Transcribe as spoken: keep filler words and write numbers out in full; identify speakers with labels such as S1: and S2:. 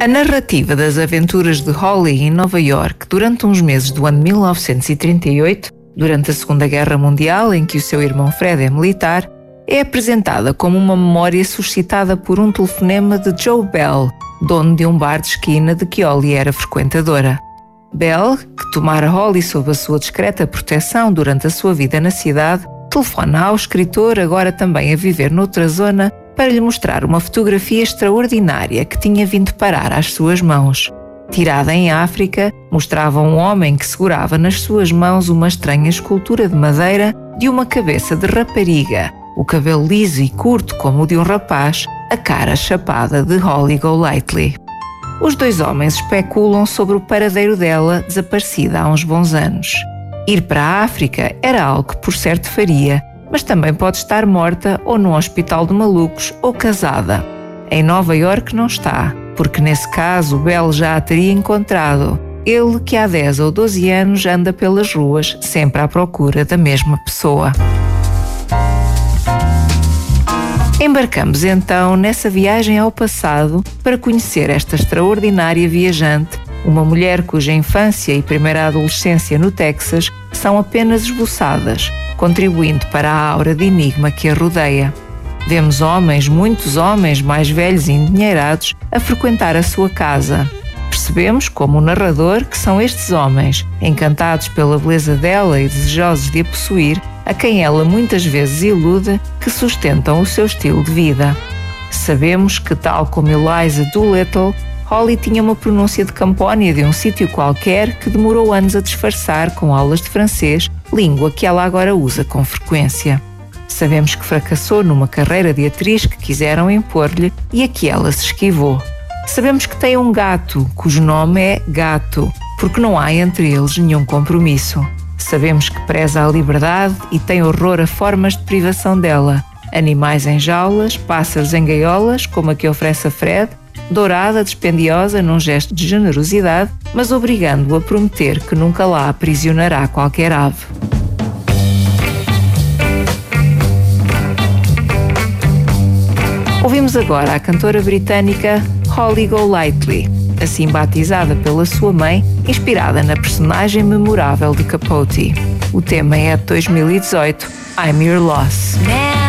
S1: A narrativa das aventuras de Holly em Nova York durante uns meses do ano mil novecentos e trinta e oito, durante a Segunda Guerra Mundial, em que o seu irmão Fred é militar, é apresentada como uma memória suscitada por um telefonema de Joe Bell, dono de um bar de esquina de que Holly era frequentadora. Bell, que tomara Holly sob a sua discreta proteção durante a sua vida na cidade, telefona ao escritor, agora também a viver noutra zona, para lhe mostrar uma fotografia extraordinária que tinha vindo parar às suas mãos. Tirada em África, mostrava um homem que segurava nas suas mãos uma estranha escultura de madeira de uma cabeça de rapariga, o cabelo liso e curto como o de um rapaz, a cara chapada de Holly Golightly. Os dois homens especulam sobre o paradeiro dela, desaparecida há uns bons anos. Ir para a África era algo que por certo faria, mas também pode estar morta ou num hospital de malucos ou casada. Em Nova York não está, porque nesse caso Bell já a teria encontrado. Ele que há dez ou doze anos anda pelas ruas, sempre à procura da mesma pessoa. Embarcamos então nessa viagem ao passado para conhecer esta extraordinária viajante, uma mulher cuja infância e primeira adolescência no Texas são apenas esboçadas, contribuindo para a aura de enigma que a rodeia. Vemos homens, muitos homens mais velhos e endinheirados, a frequentar a sua casa. Percebemos, como o narrador, que são estes homens, encantados pela beleza dela e desejosos de a possuir, a quem ela muitas vezes ilude, que sustentam o seu estilo de vida. Sabemos que, tal como Eliza Doolittle, Holly tinha uma pronúncia de Campónia de um sítio qualquer que demorou anos a disfarçar com aulas de francês, língua que ela agora usa com frequência. Sabemos que fracassou numa carreira de atriz que quiseram impor-lhe e a que ela se esquivou. Sabemos que tem um gato, cujo nome é Gato, porque não há entre eles nenhum compromisso. Sabemos que preza a liberdade e tem horror a formas de privação dela. Animais em jaulas, pássaros em gaiolas, como a que oferece a Fred, dourada, dispendiosa num gesto de generosidade, mas obrigando-o a prometer que nunca lá aprisionará qualquer ave. Ouvimos agora a cantora britânica Holly Golightly, assim batizada pela sua mãe, inspirada na personagem memorável de Capote. O tema é de dois mil e dezoito, I'm Your Loss.